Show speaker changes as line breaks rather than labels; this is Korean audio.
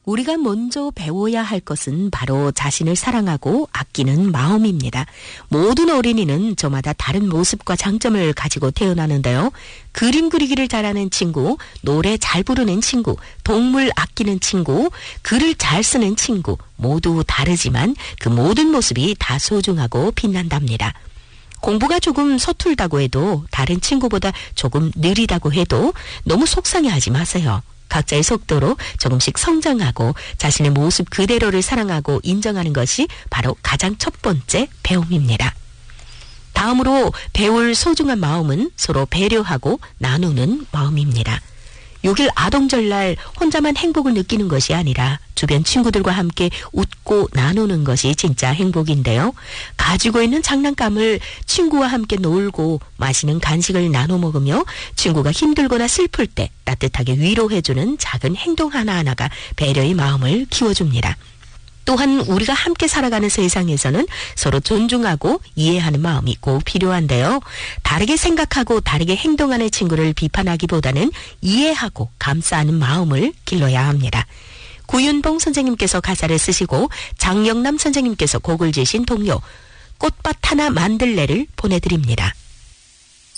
우리가 먼저 배워야 할 것은 바로 자신을 사랑하고 아끼는 마음입니다. 모든 어린이는 저마다 다른 모습과 장점을 가지고 태어나는데요. 그림 그리기를 잘하는 친구, 노래 잘 부르는 친구, 동물 아끼는 친구, 글을 잘 쓰는 친구 모두 다르지만 그 모든 모습이 다 소중하고 빛난답니다. 공부가 조금 서툴다고 해도 다른 친구보다 조금 느리다고 해도 너무 속상해하지 마세요. 각자의 속도로 조금씩 성장하고 자신의 모습 그대로를 사랑하고 인정하는 것이 바로 가장 첫 번째 배움입니다. 다음으로 배울 소중한 마음은 서로 배려하고 나누는 마음입니다. 6일 아동절날 혼자만 행복을 느끼는 것이 아니라 주변 친구들과 함께 웃고 나누는 것이 진짜 행복인데요. 가지고 있는 장난감을 친구와 함께 놀고 맛있는 간식을 나눠 먹으며 친구가 힘들거나 슬플 때 따뜻하게 위로해주는 작은 행동 하나하나가 배려의 마음을 키워줍니다. 또한 우리가 함께 살아가는 세상에서는 서로 존중하고 이해하는 마음이 꼭 필요한데요. 다르게 생각하고 다르게 행동하는 친구를 비판하기보다는 이해하고 감싸는 마음을 길러야 합니다. 구윤봉 선생님께서 가사를 쓰시고 장영남 선생님께서 곡을 지신 동요 꽃밭 하나 만들래를 보내드립니다.